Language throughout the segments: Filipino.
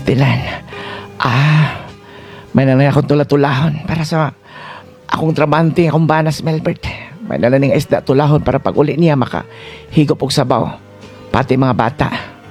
pastilan. May nalang akong tulatulahon para sa akong trabante, akong banas, Melbert. May nalang ng isda tulahon para pag uli niya makahigop og sabaw. Pati mga bata.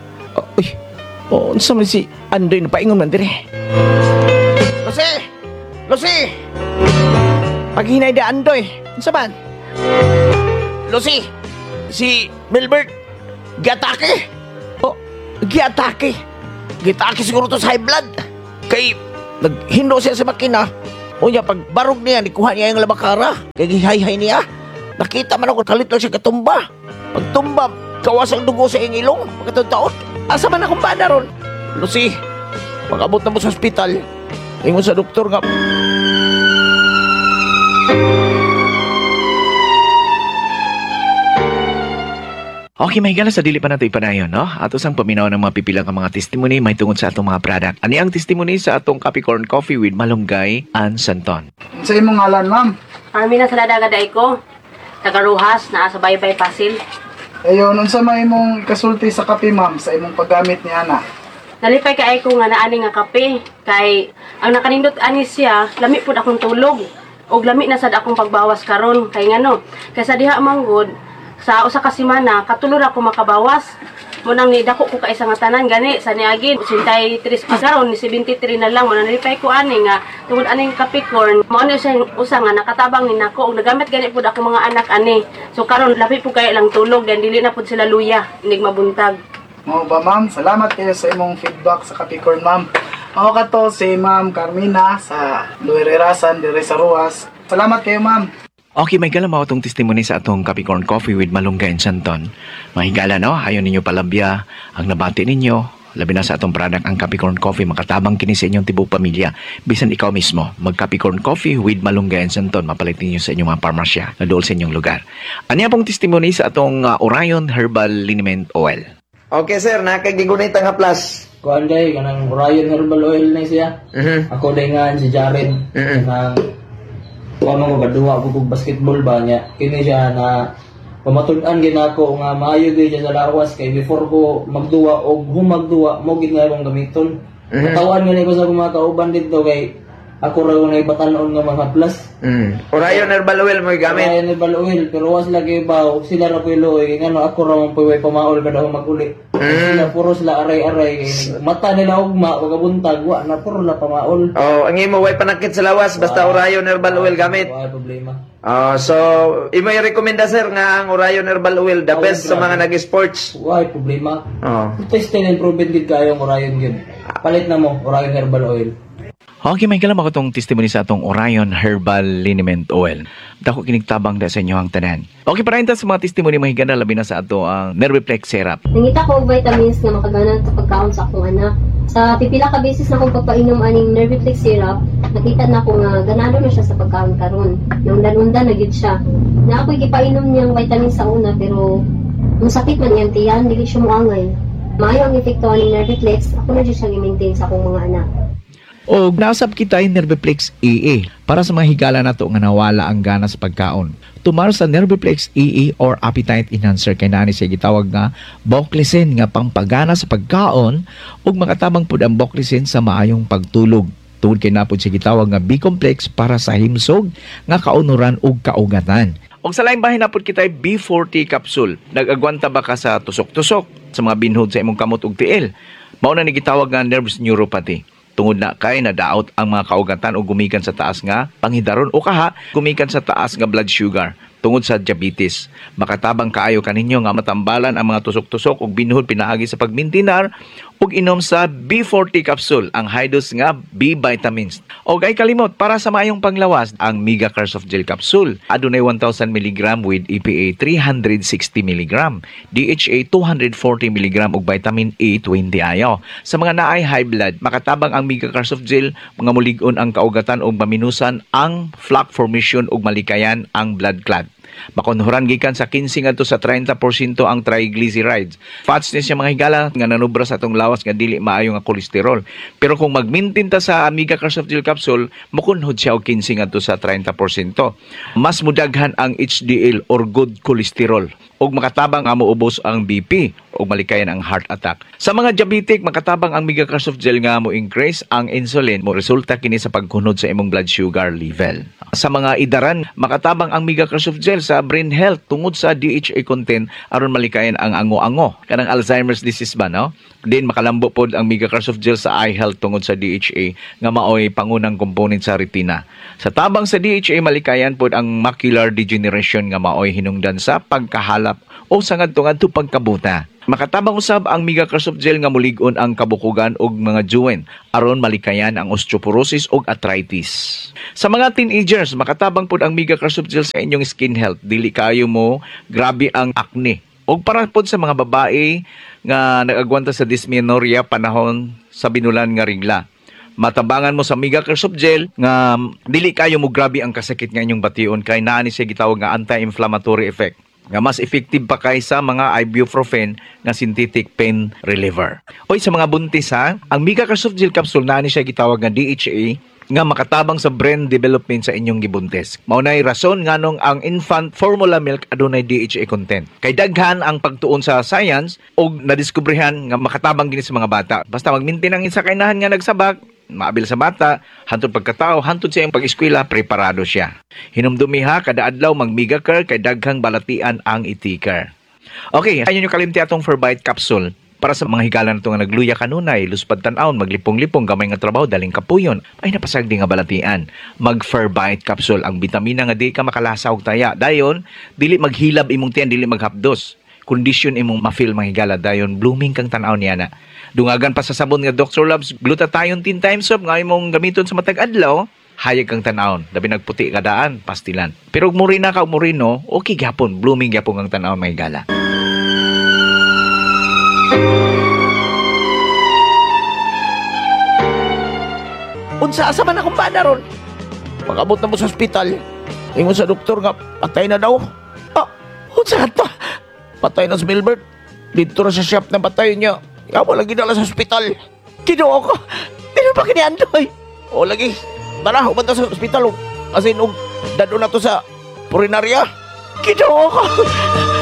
Unsa man si Andoy na paingon man dire? Lucy! Lucy! Paghinay da Andoy. Unsa man? Lucy! Si Melbert giatake. Giatake. Giatake siguro to sa high blood. Kay naghindo siya sa makina. Unya pag barog niya, nikuha niya yung labakara. Kaya gihay-hay niya. Nakita man ako, kalit lang siya katumba. Pag tumba, kawas ang dugo sa iyong ilong. Pagkataon-taon, asa man akong bana ron? Lucy, pag-abot na mo sa ospital, ingon sa doktor nga. Okay, may gala sa dili pa nato ipanayon, no? Ato sang paminaw ng mga pipilang ang mga testimony may tungod sa atong mga product. Ani ang testimony sa atong Capricorn Coffee with Malunggay and Santon. Sa imong ngalan, ma'am. Armina sa dadagaday ko. Tagaruhas na sa Baybay Pasil. Ayon, unsa may imong ikasulti sa kape, ma'am, sa imong paggamit ni ana? Nalipay kay ko nga naani nga kape. Kay ang nakanindot ani siya, lami pud akong tulog. Og lami na sad akong pagbawas karon. Kay ngano, kay sa diha manggod sa usa ka semana katulor ako makabawas. Munang ni dako ko ka isa nga tanan gani sa niagin 83 pa karon ni 73 na lang mo nalipay ko ani nga tungod aning Capricorn mao ni siya usa nga nakatabang ni nako og nagamit gani pud ako mga anak ani. So karon lapi pud kay lang tulog dan dili na pud sila luya inig mabuntag. Mao ba, ma'am? Salamat kayo sa imong feedback sa Capricorn, ma'am. Mao kato si Ma'am Carmina sa Luirerasan dire sa Ruas. Salamat kayo, ma'am. Okay, may gala mao tong testimony sa atong Capricorn Coffee with Malunggay and Santon. Mahigala, no? Ayaw ninyo palabya ang nabati ninyo. Labi na sa atong product ang Capricorn Coffee, makatabang kini sa inyong tibok pamilya. Bisan ikaw mismo, mag Capricorn Coffee with Malunggay and Santon, mapalit ninyo sa inyong mga parmasya na dool sa inyong lugar. Ano pong testimony sa atong Orion Herbal Liniment Oil? Okay sir, nakagigunit ang haplas. Kuan day kanang Orion Herbal Oil na siya. Ako day nga si Jared. Nang ano mo gaduha ko kog basketball ba niya. Kini siya na pamatud-an gid ako nga maayo gid siya sa lawas kay before ko magduwa og humagduwa mo gid nga akong gamiton. Katawan nga ko sa mga kauban dito kay ako ra na ibatan-on nga mga plus. Orion Herbal Oil mo gamit. Orion Herbal Oil pero was lagi ba sila ra puloy kay ngano ako ra man puy pamaol kada maguli. Sila puro sila aray-aray mata nila ugma ug buntag wa na puro la pamaol. Oh, ang imo way panakit sa lawas basta Orion Herbal Oil gamit. Wala problema. So imo i-rekomenda sir nga ang Orion Herbal Oil the best sa mga nag-sports. Wala problema. Oh. Testing and proven gid kayo ang Orion gid. Palit na mo Orion Herbal Oil. Okay, may kalam ako itong testimony sa atong Orion Herbal Liniment Oil. Dako kinigtabang da sa inyo ang tanan. Okay, para sa mga testimony mahiganda labi na sa ato ang Nerviplex Syrup. Nangita ko og vitamins nga makaganan sa pagkaon sa akong anak. Sa pipila ka beses na akong pagpainom aning Nerviplex Syrup, nakita na ko nga ganado na siya sa pagkaon karon. Naundan-undan na gyud siya. Na ako'y gipainom niyang vitamins sa una pero masakit man iyang tiyan, dili siya moangay. Maayo ang epekto aning Nerviplex, ako na gyud siya i-maintain sa akong mga anak. O nasab kita yung Nerviplex EE para sa mga higala na to nga nawala ang gana sa pagkaon. Tumar sa Nerviplex EE or Appetite Enhancer kay nani siya gitawag nga Boclicin nga pangpagana sa pagkaon ug makatabang pud ang Boclicin sa maayong pagtulog. Tungod kay napod siya gitawag nga B-complex para sa himsog nga kaunuran ug kaugatan. Og sa laing bahin napod kita B40 capsule. Nag-agwanta ba ka sa tusok-tusok sa mga binhod sa imong kamot ug tiil? Mao na ni gitawag nga nerves neuropathy. Tungod na kay nadaot ang mga kaugatan o gumikan sa taas nga panghidaron o kaha gumikan sa taas nga blood sugar tungod sa diabetes. Makatabang kaayo kaninyo nga matambalan ang mga tusok-tusok ug binhod pinaagi sa pagmintinar ug inom sa B40 capsule ang high dose nga B vitamins. Og ay kalimot para sa maayong panglawas ang Mega Carsoft Gel capsule adunay 1000 mg with EPA 360 mg, DHA 240 mg ug vitamin A20 ayo. Sa mga naay high blood, makatabang ang Mega Carsoft Gel mga mulig-on ang kaugatan ug maminusan ang plaque formation ug malikayan ang blood clot. Makonhuran gikan sa 15 ngadto sa 30% ang triglycerides. Fats ni siya mga higala nga nanubra sa atong lawas nga dili maayo nga kolesterol. Pero kung magmintin ta sa Amiga Carsoft Gel capsule, makunhod siya og 15 ngadto sa 30%. Mas mudaghan ang HDL or good cholesterol ug makatabang nga moubos ang BP o malikayan ang heart attack. Sa mga diabetic, makatabang ang Mega Soft Gel nga mo increase ang insulin mo resulta kini sa pagkunod sa imong blood sugar level. Sa mga idaran, makatabang ang Mega Soft Gel sa brain health tungod sa DHA content aron malikayan ang ango-ango. Kanang Alzheimer's disease ba, no? Din makalambo pod ang Mega Soft Gel sa eye health tungod sa DHA nga maoy pangunang component sa retina. Sa tabang sa DHA malikayan pod ang macular degeneration nga maoy hinungdan sa pagkahalap o sa ngadto-ngadto pagkabuta. Makatabang usab ang Mega Soft Gel nga mulig-on ang kabukugan og mga joint aron malikayan ang osteoporosis ug arthritis. Sa mga teenagers, makatabang pod ang Mega Soft Gel sa inyong skin health. Dili kayo mo grabe ang acne. Og para pod sa mga babae nga nag-agwanta sa dysmenorrhea panahon sa binulan nga regla. Matabangan mo sa Mega Soft Gel nga dili kayo mo grabe ang kasakit nga inyong bation kay naa ni siya gitawag nga anti-inflammatory effect nga mas effective pa kaysa mga ibuprofen nga synthetic pain reliever. Oy sa mga buntis ha, ang Mega Soft Gel capsule naa ni siya gitawag nga DHA nga makatabang sa brain development sa inyong gibuntis. Maunay rason nganong ang infant formula milk adunay DHA content. Kay daghan ang pagtuon sa science og nadiskubrihan nga makatabang gini sa mga bata. Basta mag-maintain ang isa kainahan nga nagsabak, maabil sa bata, hantod pagkatao, hantod sa iyang pag-eskwela, preparado siya. Hinumdumi ha, kada adlaw mag-Mega-Care kay daghang balatian ang itikar. Okay, ayun yung kalimti atong Ferbite capsule. Para sa mga higala na ito nga nagluya kanunay, luspad tan-aon, maglipong-lipong, gamay nga trabaho, daling kapuyon, ay napasagdi nga balatian. Mag-Ferbite capsule, ang bitamina nga di ka makalasa og taya. Dayon, dili maghilab imong tiyan, dili maghapdos. Kondisyon imong ma-feel mga higala, dayon, blooming kang tan-aon niya na. Dungagan pa sa sabon nga Dr. Love's glutathione 10 times soap nga imong gamiton sa matag adlaw, hayag kang tan-aon, dabi nagputi kadaan, pastilan. Pero ug murina ka ug murino, okay gyapon, blooming gyapon kang tan-aon mga higala. Unsa asa man akong bana ron? Pag-abot na mo sa ospital, ingon sa doktor nga patay na daw. Ah, unsa to? Patay na si Milbert. Dito na sa shop na patay niya. Yawa lagi dala sa ospital. Kinuha ko. Dino pa kiniandoy. O lagi. Tara, umanta sa ospital. As in, dado na to sa purinarya. Kinuha ko.